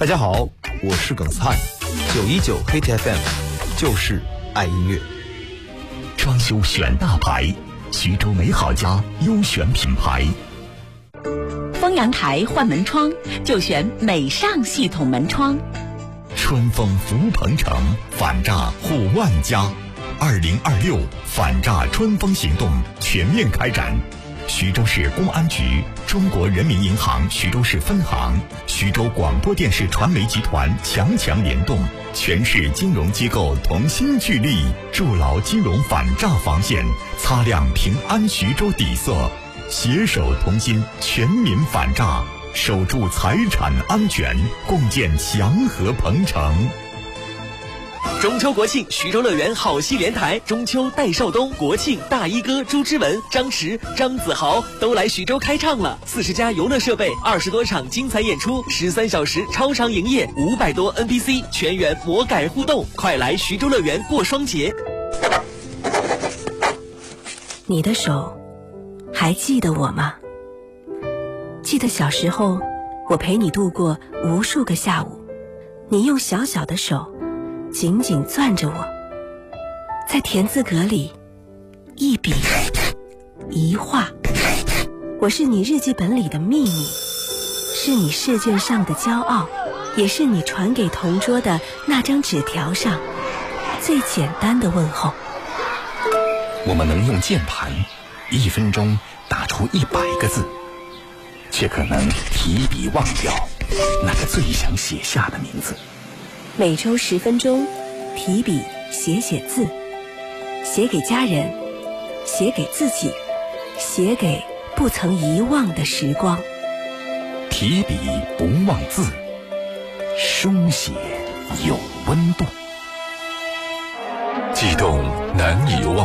大家好，我是耿灿，919 Hit FM， 就是爱音乐。 装修选大牌，徐州美好家优选品牌。 封阳台换门窗就选美尚系统门窗。 春风福鹏城，反诈护万家。2026反诈春风行动全面开展。徐州市公安局、中国人民银行徐州市分行、徐州广播电视传媒集团强联动，全市金融机构同心聚力，筑牢金融反诈防线，擦亮平安徐州底色，携手同心，全民反诈，守住财产安全，共建祥和鹏城。 中秋国庆，徐州乐园好戏连台，中秋戴少东、国庆大衣哥朱之文、张弛、张子豪都来徐州开唱了。40家游乐设备，20多场精彩演出，13小时超长营业，500多 NPC， 全员魔改互动，快来徐州乐园过双节。 你的手还记得我吗？记得小时候，我陪你度过无数个下午，你用小小的手紧紧攥着我，在田字格里一笔一画，我是你日记本里的秘密，是你试卷上的骄傲，也是你传给同桌的那张纸条上最简单的问候。 我们能用键盘1分钟打出100个字，却可能提笔忘掉那个最想写下的名字。 每周10分钟，提笔写字，写给家人，写给自己，写给不曾遗忘的时光。 提笔不忘字，书写有温度，悸动难以忘。